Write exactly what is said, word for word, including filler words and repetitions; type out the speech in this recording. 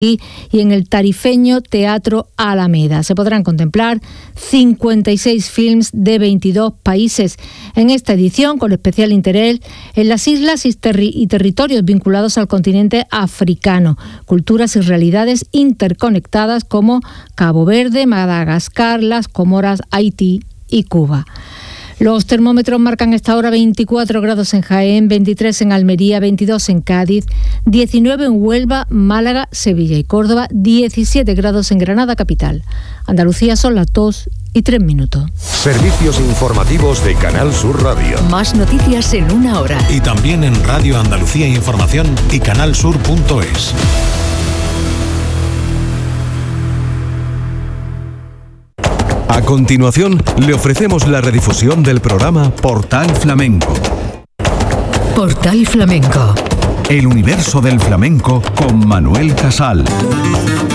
y en el tarifeño Teatro Alameda. Se podrán contemplar cincuenta y seis films de veintidós países en esta edición, con especial interés en las islas y, terri- y territorios vinculados al continente africano, culturas y realidades interconectadas como Cabo Verde, Madagascar, las Comoras, Haití y Cuba. Los termómetros marcan esta hora veinticuatro grados en Jaén, veintitrés en Almería, veintidós en Cádiz, diecinueve en Huelva, Málaga, Sevilla y Córdoba, diecisiete grados en Granada capital. Andalucía son las dos y tres minutos. Servicios informativos de Canal Sur Radio. Más noticias en una hora. Y también en Radio Andalucía Información y canalsur punto es. A continuación, le ofrecemos la redifusión del programa Portal Flamenco. Portal Flamenco. El universo del flamenco con Manuel Casal.